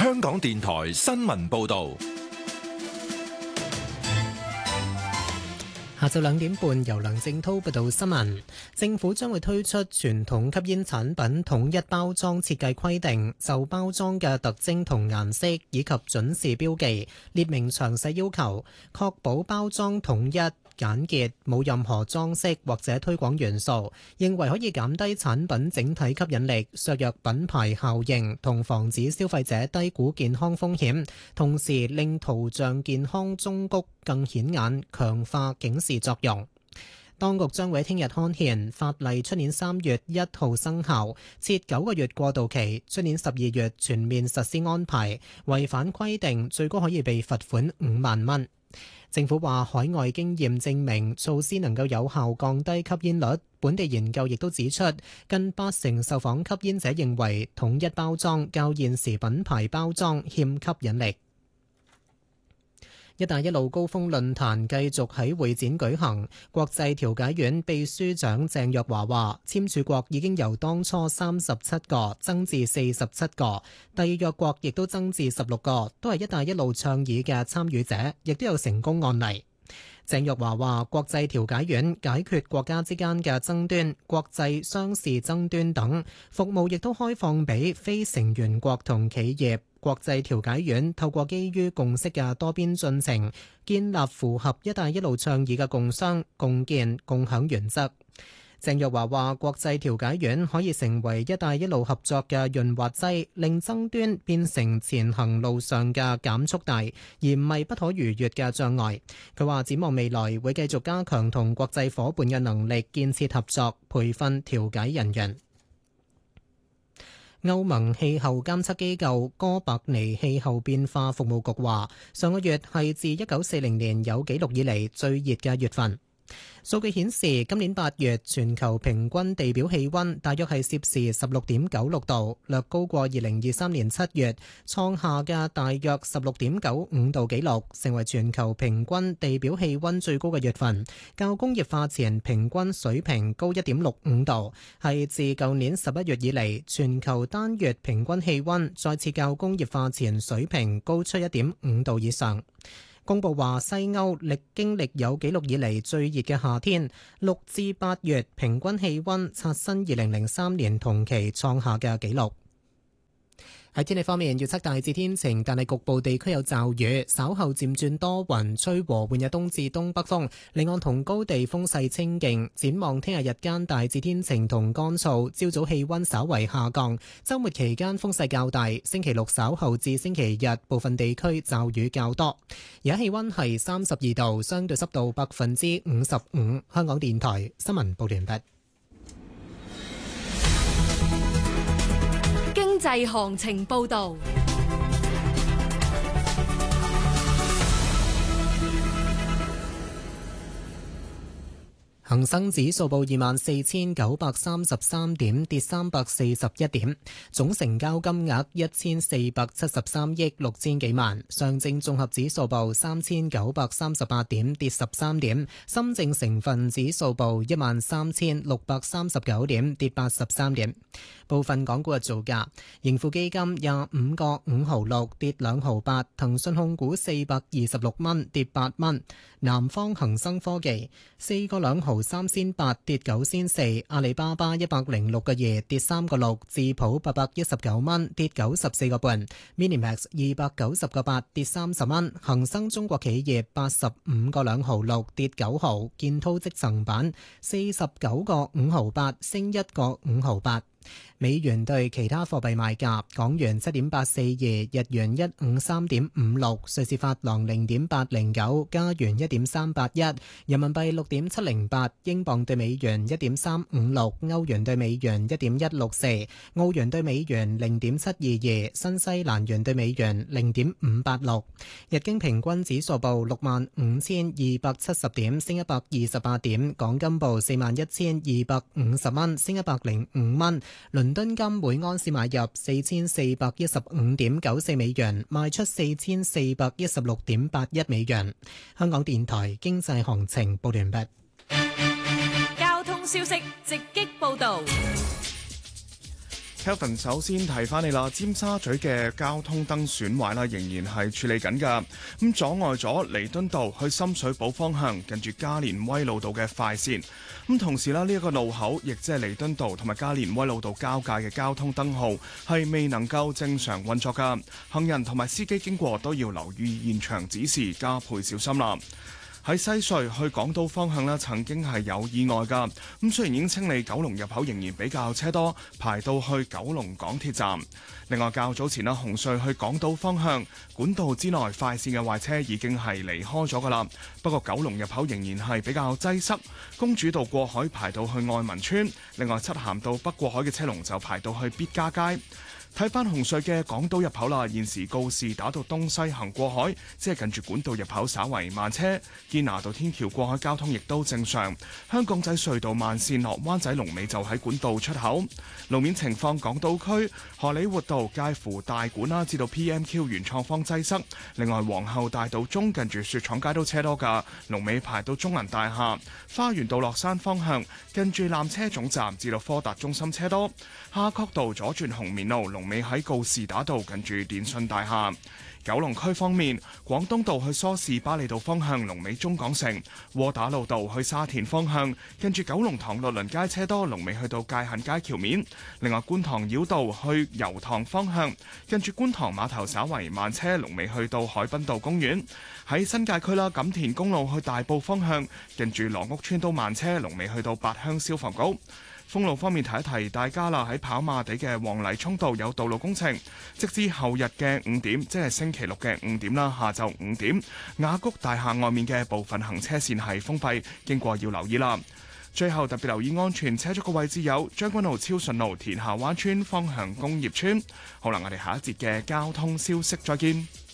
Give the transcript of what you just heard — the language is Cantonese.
香港電台新聞報道。 下晝2點半，由梁正滔報道新聞。政府將會推出傳統吸煙產品統一包裝設計規定，就包裝嘅特徵同顏色以及準時標記列明詳細要求，確保包裝統一簡潔，冇任何裝飾或者推廣元素，認為可以減低產品整體吸引力，削弱品牌效應同防止消費者低估健康風險，同時令圖像健康忠告更顯眼，強化警示作用。當局將會喺聽日刊憲，法例出年3月1號生效，設9個月過渡期，出年12月全面實施安排。違反規定，最高可以被罰款5萬蚊。政府話海外經驗證明措施能夠有效降低吸煙率，本地研究亦都指出，近80%受訪吸煙者認為統一包裝較現時品牌包裝欠吸引力。一帶一路高峰論壇繼續喺會展舉行，國際調解院秘書長鄭若驊話，簽署國已經由當初37個增至47個，締約國亦都增至16個，都係一帶一路倡議嘅參與者，亦都有成功案例。鄭若驊話，國際調解院解決國家之間嘅爭端、國際商事爭端等服務，亦都開放俾非成員國同企業。國際調解院透過基於共識嘅多邊進程，建立符合一帶一路倡議嘅共商、共建、共享原則。鄭若驊話，國際調解院可以成為一帶一路合作嘅潤滑劑，令爭端變成前行路上嘅減速帶，而唔係不可逾越嘅障礙。佢話展望未來，會繼續加強同國際夥伴嘅能力建設合作，培訓調解人員。歐盟氣候監測機構哥白尼氣候變化服務局話，上個月係自1940年有紀錄以嚟最熱嘅月份。數據顯示，今年8月全球平均地表氣溫大約係攝氏16.96度，略高過2023年7月創下嘅大約16.95度紀錄，成為全球平均地表氣溫最高嘅月份，較工業化前平均水平高1.65度，係自舊年11月以嚟全球單月平均氣溫再次較工業化前水平高出1.5度以上。公佈話，西歐經歷有紀錄以嚟最熱嘅夏天，6至8月平均氣溫刷新2003年同期創下嘅紀錄。喺天氣方面，預測大致天晴，但係局部地區有驟雨，稍後漸轉多雲，吹和緩嘅東至東北風，離岸同高地風勢清勁。展望聽日日間大致天晴同乾燥，朝早氣溫稍為下降，週末期間風勢較大。星期六稍後至星期日部分地區驟雨較多。而家氣溫係32度，相對濕度55%。香港電台新聞報完畢。 經濟行情報導。 恒生指數報24,933點，跌341點，總成交金額1473億6千幾萬。上證綜合指數報3938點，跌13點。深證成分指數報13639點，跌83點。部分港股嘅造價：盈富基金25個5毫6，跌2毫8；騰訊控股426蚊，跌8蚊；南方恒生科技4個2毫3仙8，跌9仙4；阿里巴巴106個2，跌3個6；智普819蚊，跌94個半；Minimax 290個8，跌30蚊；恒生中國企業85個2毫6，跌9毫；建滔積層板49個5毫8，升1個5毫8。美元對其他貨幣賣價：港元7.842，日元153.56，瑞士法郎0.809，加元1.381，人民幣6.708，英鎊對美元1.356，歐元對美元1.164，澳元對美元0.722，新西蘭元對美元0.586。日經平均指數報65,270點，升128點。港金報41,250蚊，升105蚊。倫敦金每盎司買入4415.94美元，賣出4416.81美元。香港電台經濟行情報完畢。 交通消息直擊報道。 Kelvin 首先提翻你啦，尖沙咀嘅交通燈損壞啦，仍然係處理緊㗎。咁阻礙咗彌敦道去深水埗方向近住加連威老道嘅快線。咁同時啦，呢一個路口亦即係彌敦道同埋加連威老道交界嘅交通燈號係未能夠正常運作㗎。行人同埋司機經過都要留意現場指示，加倍小心啦。喺西隧去港島方向咧，曾經係有意外㗎。咁雖然已經清理九龍入口，仍然比較車多，排到去九龍港鐵站。另外較早前啦，紅隧去港島方向管道之內快線嘅壞車已經係離開咗㗎啦。不過九龍入口仍然係比較擠塞，公主道過海排到去愛民村。另外漆咸道北過海嘅車龍就排到去必嘉街。睇返紅隧嘅港島入口啦，現時告士打道東西行過海，即係近住管道入口稍為慢車；堅拿道天橋過海交通亦都正常。香港仔隧道慢線落灣仔龍尾就喺管道出口。路面情況，港島區荷里活道介乎大館啦至到 PMQ 原創方擠塞。另外皇后大道中近住雪廠街都車多㗎，龍尾排到中銀大廈。花園道落山方向近住纜車總站至到科達中心車多。夏慤道左轉紅棉路龍尾喺告士打道近住電訊大廈。九龍區方面，廣東道去梳士巴利道方向龍尾中港城；窩打老道去沙田方向近住九龍塘律倫街車多，龍尾去到界限街橋面。另外觀塘繞道去油塘方向近住觀塘碼頭稍為慢車，龍尾去到海濱道公園。喺新界區啦，錦田公路去大埔方向近住羅屋村都慢車，龍尾去到八鄉消防局。封路方面提一提大家啦，喺跑馬地嘅黃泥涌道有道路工程，直至後日嘅5點，即係星期六嘅5點啦，下晝5點，雅谷大廈外面嘅部分行車線係封閉，經過要留意啦。最後特別留意安全車速嘅位置有將軍澳超順路、田下灣村方向工業村。好啦，我哋下一節嘅交通消息再見。